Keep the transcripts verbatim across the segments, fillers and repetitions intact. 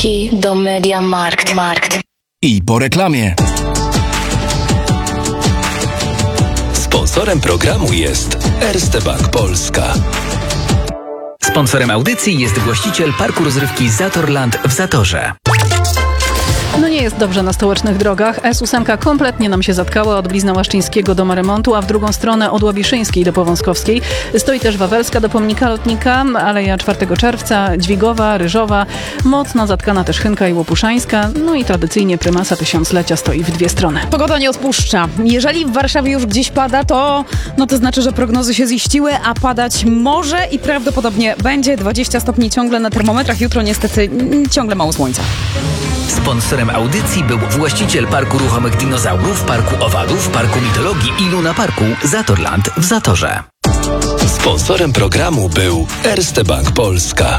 Wchodzi do Mediamarkt. Markt. I po reklamie. Sponsorem programu jest Erste Bank Polska. Sponsorem audycji jest właściciel parku rozrywki Zatorland w Zatorze. No nie jest dobrze na stołecznych drogach. S osiem kompletnie nam się zatkała od Blizna Łaszczyńskiego do Maremontu, a w drugą stronę od Łabiszyńskiej do Powązkowskiej. Stoi też Wawelska do Pomnika Lotnika, Aleja czwartego czerwca, Dźwigowa, Ryżowa, mocno zatkana też Chynka i Łopuszańska, no i tradycyjnie prymasa tysiąclecia stoi w dwie strony. Pogoda nie odpuszcza. Jeżeli w Warszawie już gdzieś pada, to no to znaczy, że prognozy się ziściły, a padać może i prawdopodobnie będzie. dwadzieścia stopni ciągle na termometrach. Jutro niestety ciągle mało słońca. Sponsorem audycji był właściciel Parku Ruchomych Dinozaurów, Parku Owadów, Parku Mitologii i Luna Parku Zatorland w Zatorze. Sponsorem programu był Erste Bank Polska.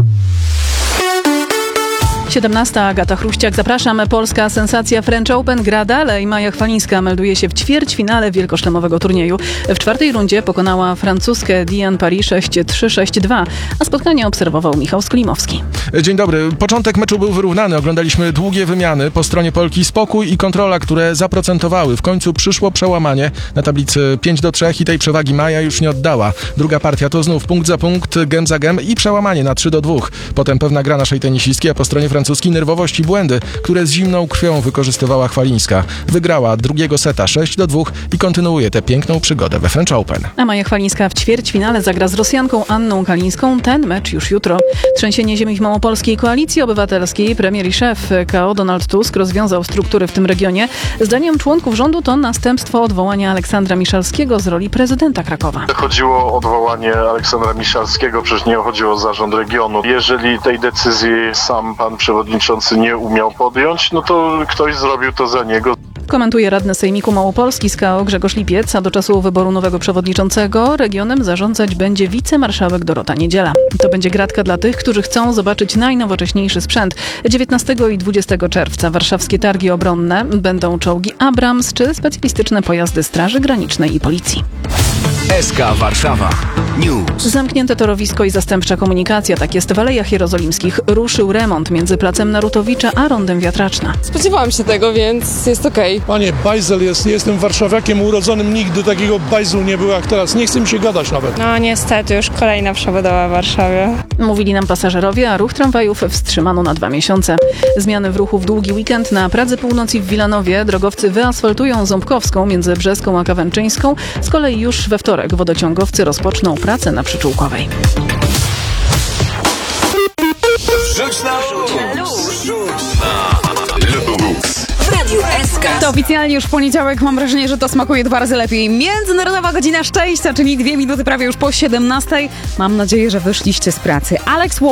siedemnasta Agata Chruściak, zapraszam. Polska sensacja French Open gra dalej. Maja Chwalińska melduje się w ćwierćfinale wielkoszlemowego turnieju. W czwartej rundzie pokonała francuskę Diane Paris sześć trzy sześć dwa, a spotkanie obserwował Michał Sklimowski. Dzień dobry. Początek meczu był wyrównany. Oglądaliśmy długie wymiany. Po stronie Polki spokój i kontrola, które zaprocentowały. W końcu przyszło przełamanie na tablicy pięć do trzech i tej przewagi Maja już nie oddała. Druga partia to znów punkt za punkt, gem za gem i przełamanie na trzy do dwóch. Potem pewna gra naszej tenisistki, a po stronie francuskiej nerwowość i błędy, które z zimną krwią wykorzystywała Chwalińska. Wygrała drugiego seta sześć do dwóch i kontynuuje tę piękną przygodę we French Open. A Maja Chwalińska w ćwierćfinale zagra z Rosjanką Anną Kalińską. Ten mecz już jutro. Trzęsienie ziemi w Małopolskiej Koalicji Obywatelskiej. Premier i szef K O Donald Tusk rozwiązał struktury w tym regionie. Zdaniem członków rządu to następstwo odwołania Aleksandra Miszalskiego z roli prezydenta Krakowa. Chodziło o odwołanie Aleksandra Miszalskiego, przecież nie chodziło o zarząd regionu. Jeżeli tej decyzji sam pan przewodniczący nie umiał podjąć, no to ktoś zrobił to za niego. Komentuje radny Sejmiku Małopolski z K O Grzegorz Lipiec, a do czasu wyboru nowego przewodniczącego regionem zarządzać będzie wicemarszałek Dorota Niedziela. To będzie gratka dla tych, którzy chcą zobaczyć najnowocześniejszy sprzęt. dziewiętnastego i dwudziestego czerwca warszawskie targi obronne, będą czołgi Abrams czy specjalistyczne pojazdy Straży Granicznej i Policji. S K Warszawa News. Zamknięte torowisko i zastępcza komunikacja, tak jest w Alejach Jerozolimskich. Ruszył remont między placem Narutowicza a rondem Wiatraczna. Spodziewałam się tego, więc jest okej. Panie, bajzel jest, jestem warszawiakiem urodzonym, nigdy takiego bajzlu nie było jak teraz. Nie chce mi się gadać nawet. No niestety, już kolejna przebudowa w Warszawie. Mówili nam pasażerowie, a ruch tramwajów wstrzymano na dwa miesiące. Zmiany w ruchu w długi weekend na Pradze Północ i w Wilanowie. Drogowcy wyasfaltują Ząbkowską między Brzeską a Kawęczyńską. Z kolei już we wtorek wodociągowcy rozpoczną pracę na Przyczółkowej. Rzuć na To oficjalnie już w poniedziałek. Mam wrażenie, że to smakuje dwa razy lepiej. Międzynarodowa godzina szczęścia, czyli dwie minuty prawie już po siedemnastej. Mam nadzieję, że wyszliście z pracy. Alex